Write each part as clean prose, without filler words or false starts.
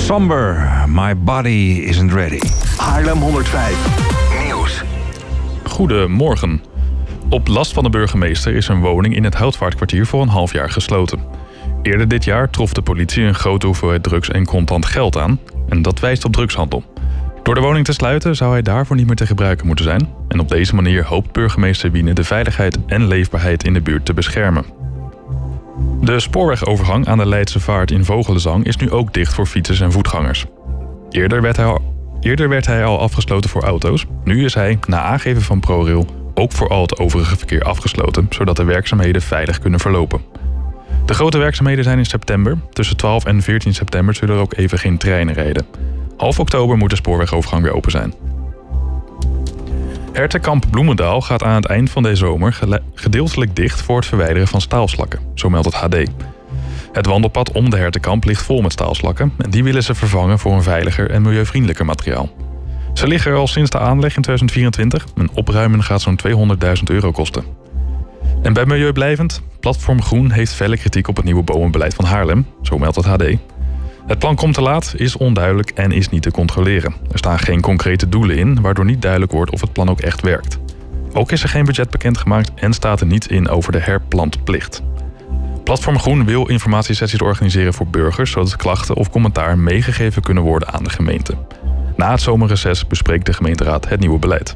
Somber, My Body Isn't Ready. Haarlem 105 Nieuws. Goedemorgen. Op last van de burgemeester is een woning in het Houtvaartkwartier voor een half jaar gesloten. Eerder dit jaar trof de politie een grote hoeveelheid drugs en contant geld aan. En dat wijst op drugshandel. Door de woning te sluiten zou hij daarvoor niet meer te gebruiken moeten zijn. En op deze manier hoopt burgemeester Wiene de veiligheid en leefbaarheid in de buurt te beschermen. De spoorwegovergang aan de Leidse Vaart in Vogelenzang is nu ook dicht voor fietsers en voetgangers. Eerder werd hij al afgesloten voor auto's. Nu is hij, na aangeven van ProRail, ook voor al het overige verkeer afgesloten, zodat de werkzaamheden veilig kunnen verlopen. De grote werkzaamheden zijn in september. Tussen 12 en 14 september zullen er ook even geen treinen rijden. Half oktober moet de spoorwegovergang weer open zijn. Hertenkamp Bloemendaal gaat aan het eind van deze zomer gedeeltelijk dicht voor het verwijderen van staalslakken, zo meldt het HD. Het wandelpad om de Hertenkamp ligt vol met staalslakken en die willen ze vervangen voor een veiliger en milieuvriendelijker materiaal. Ze liggen er al sinds de aanleg in 2024 en opruimen gaat zo'n €200.000 kosten. En bij milieublijvend, Platform Groen heeft felle kritiek op het nieuwe bomenbeleid van Haarlem, zo meldt het HD. Het plan komt te laat, is onduidelijk en is niet te controleren. Er staan geen concrete doelen in, waardoor niet duidelijk wordt of het plan ook echt werkt. Ook is er geen budget bekendgemaakt en staat er niets in over de herplantplicht. Platform Groen wil informatiesessies organiseren voor burgers, zodat klachten of commentaar meegegeven kunnen worden aan de gemeente. Na het zomerreces bespreekt de gemeenteraad het nieuwe beleid.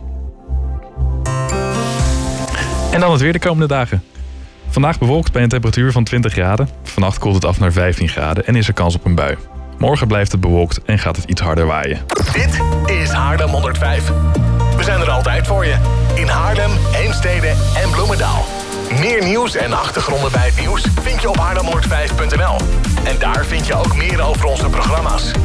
En dan het weer de komende dagen. Vandaag bewolkt bij een temperatuur van 20 graden. Vannacht koelt het af naar 15 graden en is er kans op een bui. Morgen blijft het bewolkt en gaat het iets harder waaien. Dit is Haarlem 105. We zijn er altijd voor je. In Haarlem, Heemstede en Bloemendaal. Meer nieuws en achtergronden bij het nieuws vind je op haarlem105.nl. En daar vind je ook meer over onze programma's.